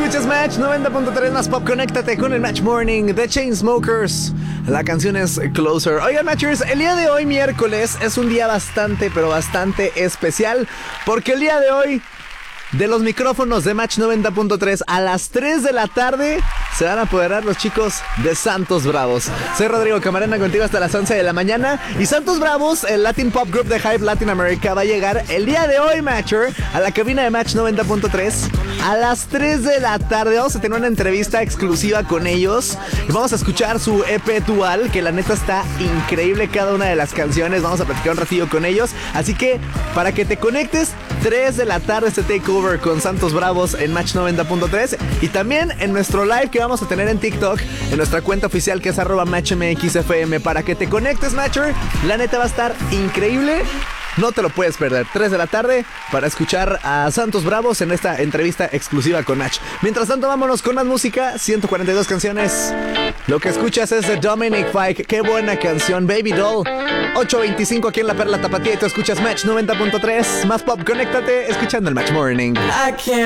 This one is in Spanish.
Escuchas Match 90.3 más pop. Conéctate con el Match Morning de Chainsmokers. La canción es Closer. Oigan, Matchers, el día de hoy, miércoles, es un día bastante, pero bastante especial. Porque el día de hoy, de los micrófonos de Match 90.3 a las 3 de la tarde, se van a apoderar los chicos de Santos Bravos. Soy Rodrigo Camarena, contigo hasta las 11 de la mañana. Y Santos Bravos, el Latin Pop Group de Hype Latin America, va a llegar el día de hoy, Matcher, a la cabina de Match 90.3 a las 3 de la tarde. Vamos a tener una entrevista exclusiva con ellos. Vamos a escuchar su EP Dual, que la neta está increíble cada una de las canciones. Vamos a platicar un ratillo con ellos. Así que, para que te conectes, 3 de la tarde este takeover con Santos Bravos en Match 90.3. Y también en nuestro live que vamos a tener en TikTok, en nuestra cuenta oficial que es @MatchMXFM. Para que te conectes, Matcher, la neta va a estar increíble. No te lo puedes perder. 3 de la tarde para escuchar a Santos Bravos en esta entrevista exclusiva con Match. Mientras tanto, vámonos con más música. 142 canciones. Lo que escuchas es de Dominic Fike. Qué buena canción, Baby Doll. 8:25 aquí en La Perla Tapatía y tú escuchas Match 90.3. Más pop, conéctate escuchando el Match Morning.